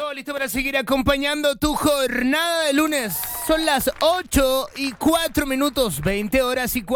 listo para seguir acompañando tu jornada de lunes. Son las 8:04, 20 horas y 4.